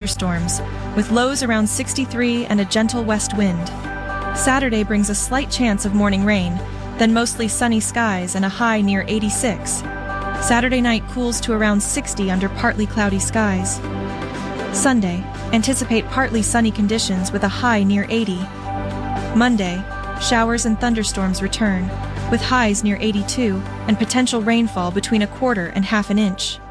thunderstorms, with lows around 63 and a gentle west wind. Saturday brings a slight chance of morning rain, then mostly sunny skies and a high near 86. Saturday night cools to around 60 under partly cloudy skies. Sunday, anticipate partly sunny conditions with a high near 80. Monday, showers and thunderstorms return, with highs near 82 and potential rainfall between a quarter and half an inch.